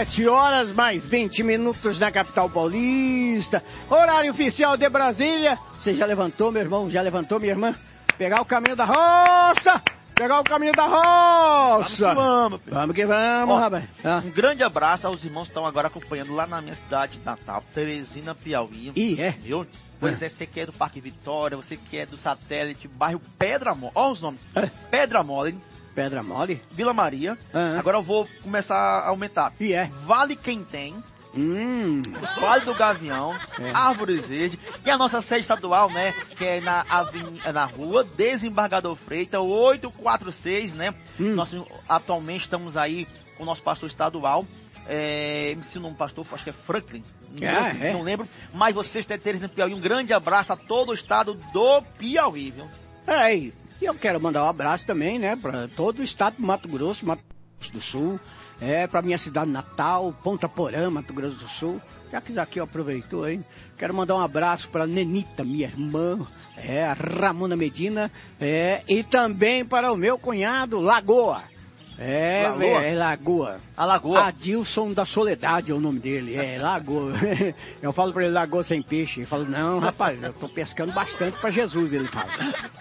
7 horas mais 20 minutos na capital paulista. Horário oficial de Brasília. Você já levantou, meu irmão? Já levantou, minha irmã? Pegar o caminho da roça! Pegar o caminho da roça! Vamos, vamos que vamos, rapaz. Um grande abraço aos irmãos que estão agora acompanhando lá na minha cidade natal, Teresina, Piauí. Viu? Pois você que é do Parque Vitória, você que é do Satélite, bairro Pedra Mole. Olha os nomes. Pedra Mole. Pedra Mole? Vila Maria. Agora eu vou começar a aumentar. Vale Quem Tem. Vale do Gavião, Árvores Verdes, e a nossa sede estadual, né, que é na rua Desembargador Freitas, 846, né, nós atualmente estamos aí com o nosso pastor estadual, me ensina um pastor, acho que é Franklin, não lembro, mas vocês terem no Piauí, um grande abraço a todo o estado do Piauí, viu? E eu quero mandar um abraço também, né, para todo o estado do Mato Grosso do Sul, para minha cidade natal, Ponta Porã, Mato Grosso do Sul. Já que aqui aproveitou, hein? Quero mandar um abraço para Nenita, minha irmã, a Ramona Medina, e também para o meu cunhado, Lagoa. Lagoa. A Lagoa. Adilson da Soledade é o nome dele, Lagoa. Eu falo pra ele, Lagoa sem peixe. Ele fala, não, rapaz, eu tô pescando bastante pra Jesus, ele fala.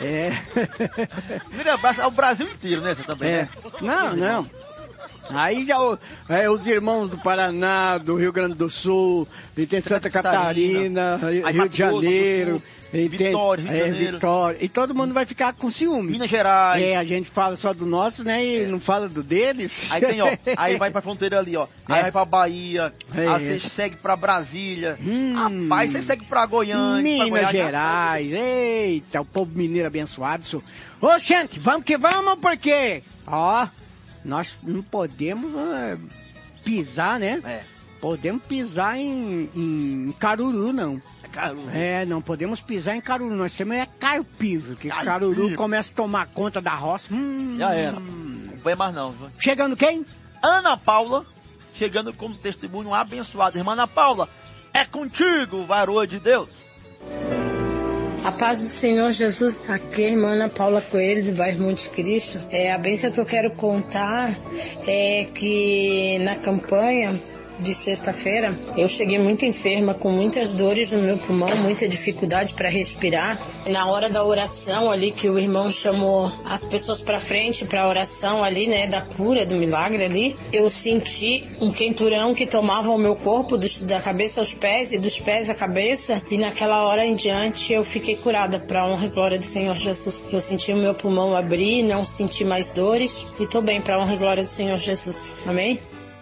Um abraço ao Brasil inteiro, né, você também, né? Não. Aí já os irmãos do Paraná, do Rio Grande do Sul, e tem Santa Catarina, Rio de Janeiro, Vitória, e todo mundo vai ficar com ciúme. Minas Gerais. A gente fala só do nosso, né, e não fala do deles. Aí tem, aí vai pra fronteira ali, aí vai pra Bahia, aí você segue pra Brasília, rapaz, você segue pra Goiânia, Minas Gerais, eita, o povo mineiro abençoado, senhor. Ô, gente, vamos que vamos, porque, nós não podemos pisar, né? Podemos pisar em Caruru, não. Caruru. Não podemos pisar em Caruru. Nós temos carpir, porque Caruru começa a tomar conta da roça. Já era. Não vai mais não. Chegando quem? Ana Paula, chegando como testemunho abençoado. Irmã Ana Paula, é contigo, varoa de Deus. A paz do Senhor Jesus, aqui é a irmã Ana Paula Coelho, do bairro Monte Cristo. A bênção que eu quero contar é que na campanha de sexta-feira, eu cheguei muito enferma, com muitas dores no meu pulmão, muita dificuldade para respirar. Na hora da oração ali, que o irmão chamou as pessoas para frente para a oração ali, né, da cura, do milagre ali, eu senti um quenturão que tomava o meu corpo, da cabeça aos pés e dos pés à cabeça, e naquela hora em diante eu fiquei curada, para a honra e glória do Senhor Jesus. Eu senti o meu pulmão abrir, não senti mais dores, e tô bem, para a honra e glória do Senhor Jesus. Amém?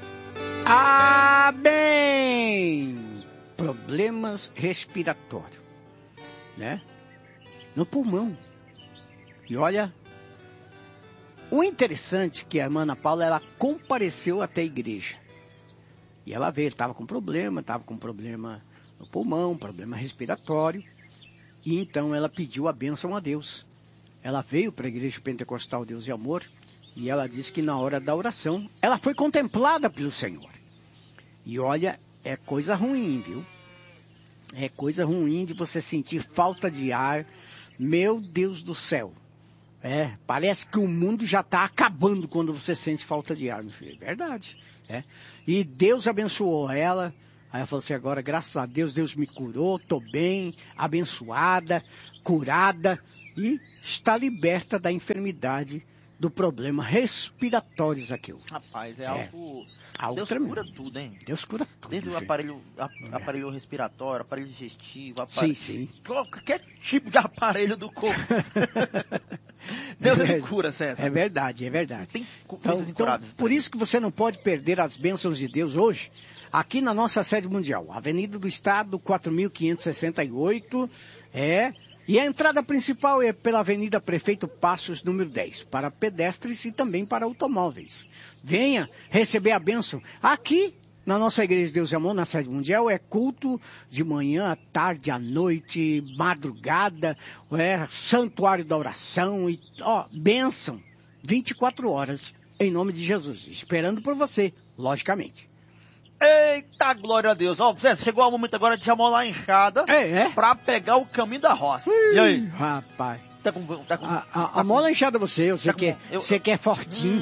Amém! Problemas respiratórios, né? No pulmão. E olha, o interessante é que a irmã Ana Paula, ela compareceu até a igreja. E ela veio, estava com problema no pulmão, problema respiratório. E então ela pediu a bênção a Deus. Ela veio para a igreja pentecostal Deus e Amor. E ela disse que na hora da oração, ela foi contemplada pelo Senhor. E olha, é coisa ruim, viu? É coisa ruim de você sentir falta de ar. Meu Deus do céu. Parece que o mundo já está acabando quando você sente falta de ar, meu filho. É verdade. E Deus abençoou ela. Aí ela falou assim, agora, graças a Deus, Deus me curou, estou bem, abençoada, curada. E está liberta da enfermidade, do problema respiratórios aqui. Rapaz, algo Deus tremendo. Cura tudo, hein? Deus cura tudo. Desde o aparelho respiratório, aparelho digestivo, Sim. Qualquer tipo de aparelho do corpo. Deus ele cura, César. É verdade. Tem coisas incuráveis. Por isso que você não pode perder as bênçãos de Deus hoje, aqui na nossa sede mundial. Avenida do Estado, 4568, E a entrada principal é pela Avenida Prefeito Passos, número 10, para pedestres e também para automóveis. Venha receber a bênção. Aqui, na nossa Igreja Deus e Amor, na sede mundial, é culto de manhã, à tarde, à noite, madrugada, santuário da oração, bênção, 24 horas, em nome de Jesus, esperando por você, logicamente. Eita, glória a Deus. Zé, chegou o momento agora de chamar lá a enxada pra pegar o caminho da roça. E aí? Rapaz. A mola enxada você que é fortinho.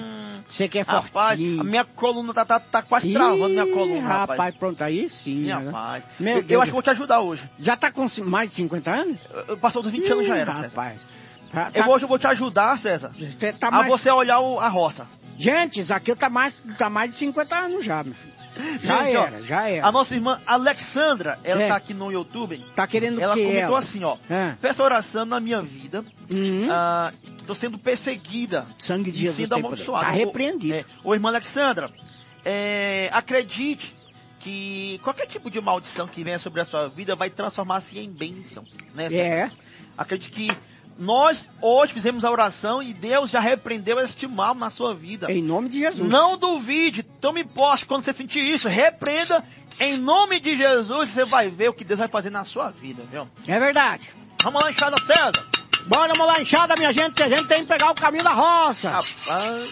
Você que é rapaz, fortinho. A minha coluna tá quase travando minha coluna, rapaz. Rapaz, pronto, aí sim. Rapaz, eu acho que vou te ajudar hoje. Já tá com mais de 50 anos? Passou dos 20 anos já era, César. Rapaz. Hoje eu vou te ajudar, César, você olhar a roça. Gente, isso aqui tá mais de 50 anos já, meu filho. Já era. A nossa irmã Alexandra, ela tá aqui no YouTube. Tá querendo ela que comentou assim, ó. Peço oração na minha vida. Tô sendo perseguida. Sangue de Jesus sendo amaldiçoada. Tá repreendido. Ô, irmã Alexandra, acredite que qualquer tipo de maldição que venha sobre a sua vida vai transformar-se em bênção. Né? Acredite que nós hoje fizemos a oração e Deus já repreendeu este mal na sua vida. Em nome de Jesus. Não duvide, tome posse quando você sentir isso, repreenda em nome de Jesus, você vai ver o que Deus vai fazer na sua vida, viu? É verdade. Vamos lá, enxada, César. Bora, vamos lá, enxada, minha gente, que a gente tem que pegar o caminho da roça. Rapaz.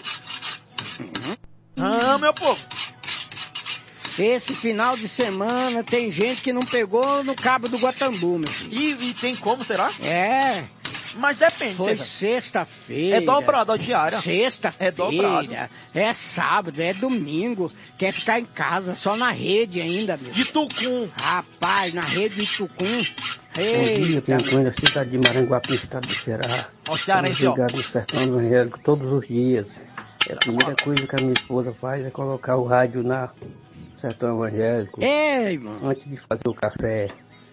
Meu povo. Esse final de semana tem gente que não pegou no Cabo do Guatambu, meu filho. E tem como, será? Mas depende, foi sexta-feira. É dobrado a diária. Sexta-feira. É dobrado. É sábado, é domingo. Quer ficar em casa só na rede ainda, meu. De Tucum. Rapaz, na rede de Tucum. Bom dia, Pinhão, da cidade de Maranguape, no estado do Ceará. Estamos ligados no sertão evangélico todos os dias. A primeira coisa que a minha esposa faz é colocar o rádio na sertão evangélico. Irmão. Antes de fazer o café.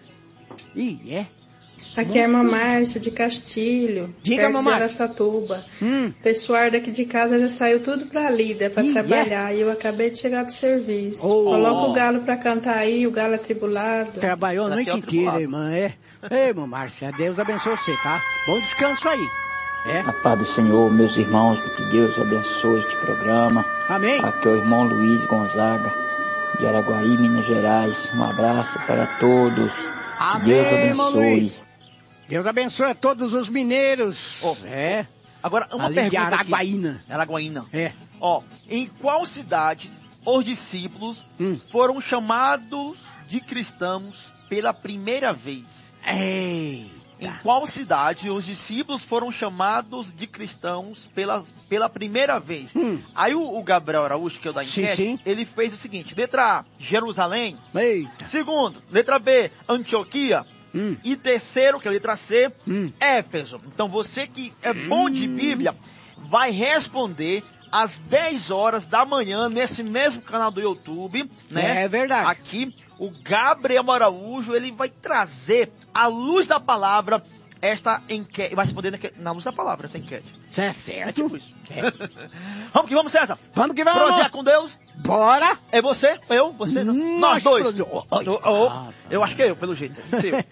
Aqui é a irmã Márcia de Castilho, Diga, perto de Araçatuba. O pessoal daqui de casa já saiu tudo pra Líder pra trabalhar e eu acabei de chegar do serviço. Coloca o galo pra cantar aí, o galo atribulado. Trabalhou a noite inteira, irmã, Ei, irmã Márcia, Deus abençoe você, tá? Bom descanso aí. A paz do Senhor, meus irmãos, que Deus abençoe este programa. Amém. Aqui é o irmão Luiz Gonzaga, de Araguari, Minas Gerais. Um abraço para todos. Amém, que Deus abençoe. Deus abençoe a todos os mineiros. Agora, uma ali pergunta de Araguaína. Araguaína. Em qual cidade os discípulos foram chamados de cristãos pela primeira vez? Em qual cidade os discípulos foram chamados de cristãos pela primeira vez? Aí o Gabriel Araújo, que é o da enquete, ele fez o seguinte: letra A, Jerusalém. Segundo, letra B, Antioquia. E terceiro, que é a letra C, Éfeso. Então você que é bom de Bíblia, vai responder às 10 horas da manhã, nesse mesmo canal do YouTube, né? É verdade. Aqui, o Gabriel Araújo, ele vai trazer à luz da palavra esta enquete, vai responder na luz da palavra essa enquete. Certo. É tipo isso. Vamos que vamos, César. Vamos que vamos. Projeto com Deus. Bora. É você, você, nós dois. Eu acho que é eu, pelo jeito.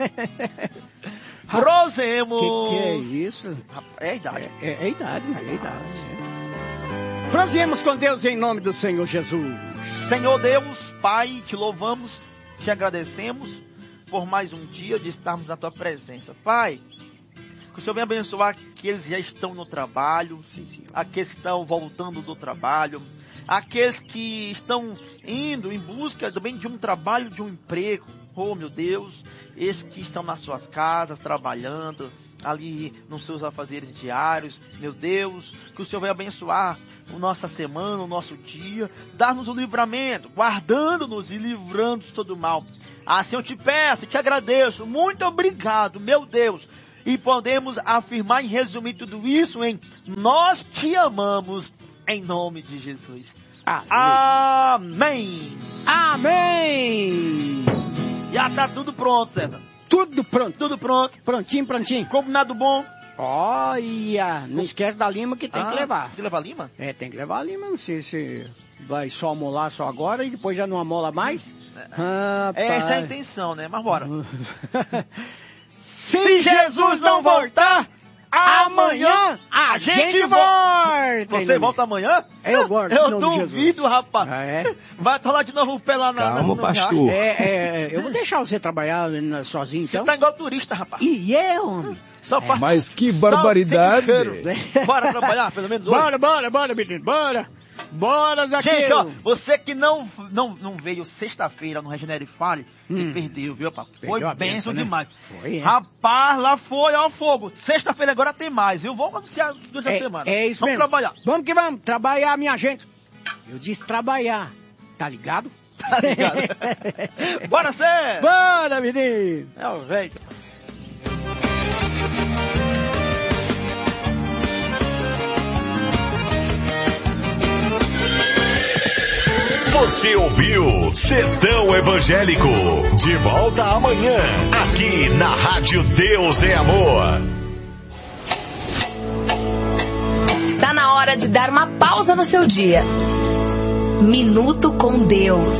Prosemos. Que é isso? É a idade. É a idade, mas é a idade. Prosemos com Deus em nome do Senhor Jesus. Senhor Deus, Pai, te louvamos, te agradecemos por mais um dia de estarmos na tua presença. Pai, que o Senhor venha abençoar aqueles que já estão no trabalho, aqueles que estão voltando do trabalho, aqueles que estão indo em busca também de um trabalho, de um emprego. Oh, meu Deus, esses que estão nas suas casas, trabalhando, ali nos seus afazeres diários. Meu Deus, que o Senhor venha abençoar a nossa semana, o nosso dia, dar-nos o livramento, guardando-nos e livrando-nos de todo mal. Assim eu te peço, te agradeço, muito obrigado, meu Deus. E podemos afirmar e resumir tudo isso em nós te amamos, em nome de Jesus. Amém. Amém. Já tá tudo pronto, César. Tudo pronto. Tudo pronto. Prontinho. Combinado bom. Olha, não esquece da lima que tem que levar. Tem que levar lima? Tem que levar a lima, não sei se vai só amolar só agora e depois já não amola mais. Essa é a intenção, né? Mas bora. Se Jesus não voltar, amanhã a gente volta. Você volta amanhã? Eu volto. Eu duvido, rapaz. Vai falar de novo o pé lá na... Calma, pastor. Eu vou deixar você trabalhar sozinho, então. Você tá igual turista, rapaz. E homem. Mas que barbaridade. Bora trabalhar, pelo menos hoje? Bora, menino, bora. Bora, Zaqueu! Gente, ó, você que não veio sexta-feira no Regenere e Fale, se perdeu, viu, rapaz? Foi bênção demais. Foi, rapaz, lá foi, ó, fogo. Sexta-feira agora tem mais, viu? Vamos anunciar durante a semana. É isso vamos mesmo. Trabalhar. Vamos que vamos, trabalhar, minha gente. Eu disse trabalhar, tá ligado? Tá ligado? Bora, Cé! Bora, menino! É o velho. Você ouviu Sertão Evangélico. De volta amanhã, aqui na Rádio Deus é Amor. Está na hora de dar uma pausa no seu dia. Minuto com Deus.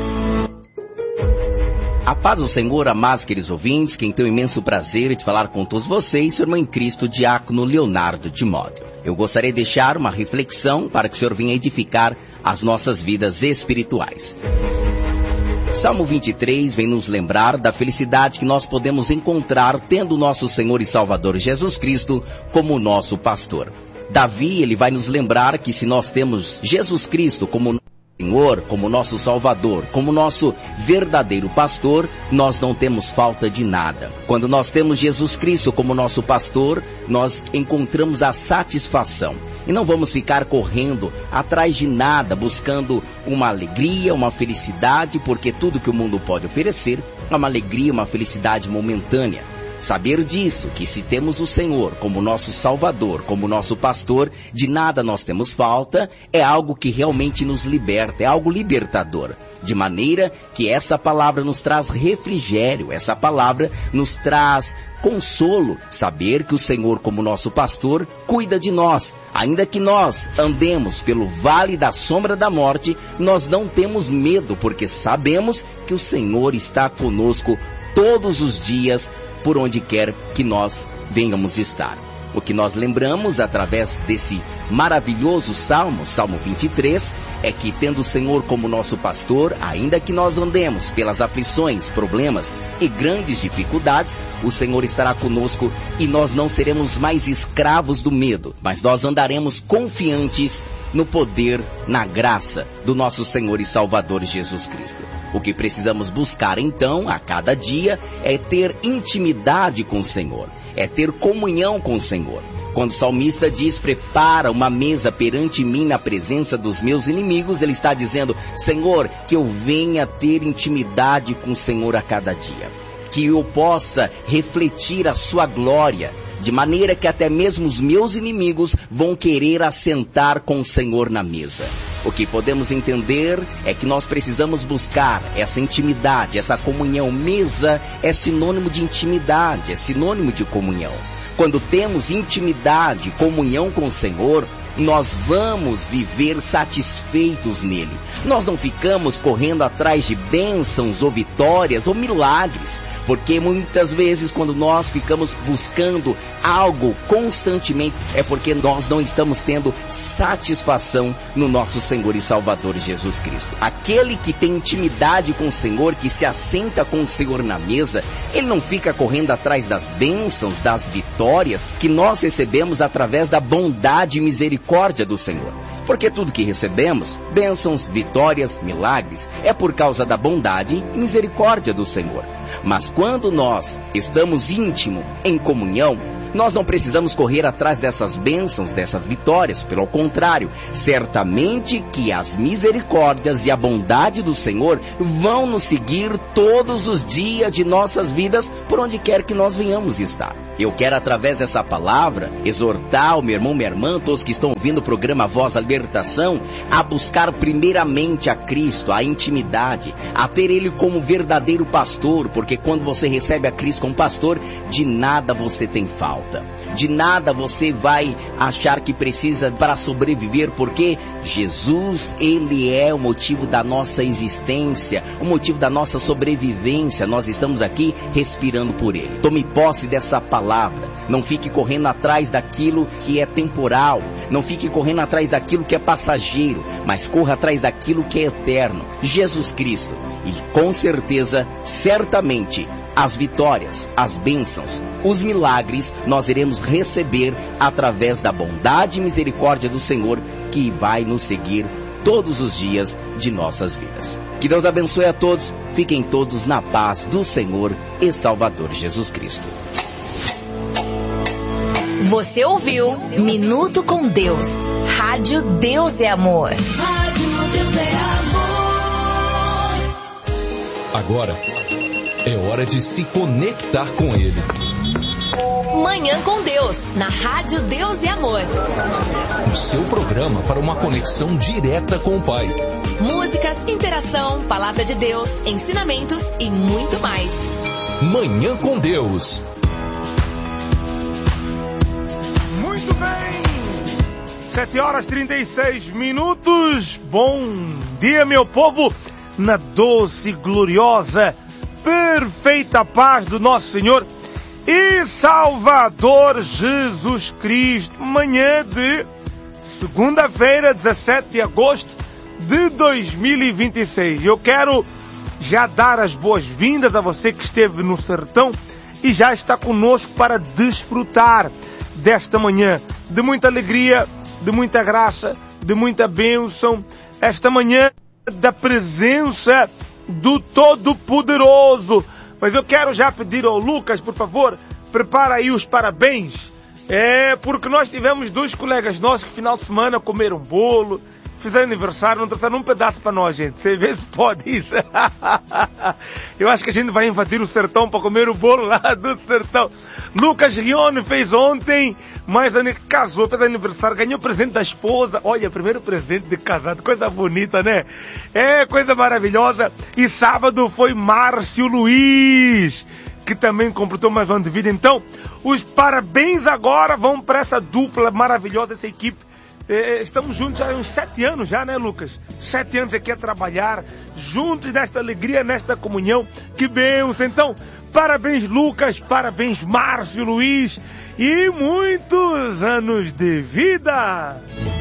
A paz do Senhor, amados queridos ouvintes, quem tem o imenso prazer de falar com todos vocês, seu irmão em Cristo, diácono Leonardo Timóteo. Eu gostaria de deixar uma reflexão para que o Senhor venha edificar as nossas vidas espirituais. Salmo 23 vem nos lembrar da felicidade que nós podemos encontrar tendo o nosso Senhor e Salvador Jesus Cristo como nosso pastor. Davi, ele vai nos lembrar que se nós temos Jesus Cristo como Senhor, como nosso Salvador, como nosso verdadeiro pastor, nós não temos falta de nada. Quando nós temos Jesus Cristo como nosso pastor, nós encontramos a satisfação. E não vamos ficar correndo atrás de nada, buscando uma alegria, uma felicidade, porque tudo que o mundo pode oferecer é uma alegria, uma felicidade momentânea. Saber disso, que se temos o Senhor como nosso Salvador, como nosso pastor, de nada nós temos falta, é algo que realmente nos liberta, é algo libertador. De maneira que essa palavra nos traz refrigério, essa palavra nos traz consolo, saber que o Senhor como nosso pastor cuida de nós. Ainda que nós andemos pelo vale da sombra da morte, nós não temos medo, porque sabemos que o Senhor está conosco todos os dias, por onde quer que nós venhamos estar. O que nós lembramos através desse maravilhoso Salmo, Salmo 23, é que tendo o Senhor como nosso pastor, ainda que nós andemos pelas aflições, problemas e grandes dificuldades, o Senhor estará conosco e nós não seremos mais escravos do medo, mas nós andaremos confiantes no poder, na graça do nosso Senhor e Salvador Jesus Cristo. O que precisamos buscar então, a cada dia, é ter intimidade com o Senhor, é ter comunhão com o Senhor. Quando o salmista diz, prepara uma mesa perante mim na presença dos meus inimigos, ele está dizendo, Senhor, que eu venha ter intimidade com o Senhor a cada dia, que eu possa refletir a sua glória, de maneira que até mesmo os meus inimigos vão querer assentar com o Senhor na mesa. O que podemos entender é que nós precisamos buscar essa intimidade, essa comunhão. Mesa é sinônimo de intimidade, é sinônimo de comunhão. Quando temos intimidade, comunhão com o Senhor, nós vamos viver satisfeitos nele. Nós não ficamos correndo atrás de bênçãos ou vitórias ou milagres, porque muitas vezes quando nós ficamos buscando algo constantemente, é porque nós não estamos tendo satisfação no nosso Senhor e Salvador Jesus Cristo. Aquele que tem intimidade com o Senhor, que se assenta com o Senhor na mesa, ele não fica correndo atrás das bênçãos, das vitórias que nós recebemos através da bondade e misericórdia do Senhor. Porque tudo que recebemos, bênçãos, vitórias, milagres, é por causa da bondade e misericórdia do Senhor. Mas quando nós estamos íntimos, em comunhão, nós não precisamos correr atrás dessas bênçãos, dessas vitórias. Pelo contrário, certamente que as misericórdias e a bondade do Senhor vão nos seguir todos os dias de nossas vidas, por onde quer que nós venhamos estar. Eu quero, através dessa palavra, exortar o meu irmão, minha irmã, todos que estão ouvindo o programa Voz da Libertação, a buscar primeiramente a Cristo, a intimidade, a ter Ele como verdadeiro pastor, porque quando você recebe a Cristo como pastor, de nada você tem falta. De nada você vai achar que precisa para sobreviver, porque Jesus, Ele é o motivo da nossa existência, o motivo da nossa sobrevivência. Nós estamos aqui respirando por Ele. Tome posse dessa palavra. Não fique correndo atrás daquilo que é temporal. Não fique correndo atrás daquilo que é passageiro, mas corra atrás daquilo que é eterno, Jesus Cristo. E com certeza, certamente, as vitórias, as bênçãos, os milagres nós iremos receber através da bondade e misericórdia do Senhor, que vai nos seguir todos os dias de nossas vidas. Que Deus abençoe a todos, fiquem todos na paz do Senhor e Salvador Jesus Cristo. Você ouviu Minuto com Deus. Rádio Deus é Amor. Rádio Deus é Amor. Agora é hora de se conectar com Ele. Manhã com Deus, na Rádio Deus é Amor. O seu programa para uma conexão direta com o Pai. Músicas, interação, palavra de Deus, ensinamentos e muito mais. Manhã com Deus. Muito bem, 7h36. Bom dia, meu povo, na doce, gloriosa, perfeita paz do nosso Senhor e Salvador Jesus Cristo. Manhã de segunda-feira, 17 de agosto de 2026. Eu quero já dar as boas-vindas a você que esteve no sertão e já está conosco para desfrutar desta manhã de muita alegria, de muita graça, de muita bênção. Esta manhã da presença do Todo-Poderoso. Mas eu quero já pedir ao Lucas, por favor, prepara aí os parabéns. Porque nós tivemos 2 colegas nossos que final de semana comeram bolo, fizeram aniversário, não trouxeram um pedaço para nós, gente. Você vê se pode isso. Eu acho que a gente vai invadir o sertão para comer o bolo lá do sertão. Lucas Rione fez ontem, mas casou, fez aniversário, ganhou o presente da esposa. Olha, primeiro presente de casado, coisa bonita, né? Coisa maravilhosa. E sábado foi Márcio Luiz, que também completou mais um ano de vida. Então, os parabéns agora vão para essa dupla maravilhosa, essa equipe. Estamos juntos há uns 7 anos já, né, Lucas? 7 anos aqui a trabalhar, juntos nesta alegria, nesta comunhão. Que bênção! Então, parabéns, Lucas, parabéns, Márcio Luiz, e muitos anos de vida!